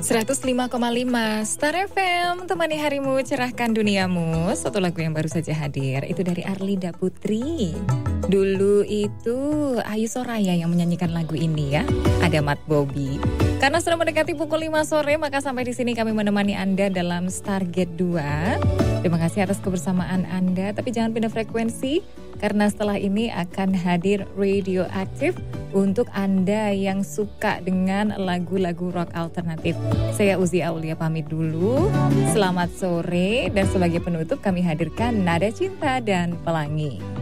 105,5 Star FM, temani harimu, cerahkan duniamu. Satu lagu yang baru saja hadir, itu dari Arlinda Putri. Dulu itu Ayu Soraya yang menyanyikan lagu ini ya. Ada Mat Bobby. Karena sudah mendekati pukul 5 sore, maka sampai di sini kami menemani Anda dalam Stargate 2. Terima kasih atas kebersamaan Anda, tapi jangan pindah frekuensi, karena setelah ini akan hadir Radioactive untuk Anda yang suka dengan lagu-lagu rock alternatif. Saya Uzi Aulia pamit dulu. Selamat sore, dan sebagai penutup kami hadirkan Nada Cinta dan Pelangi.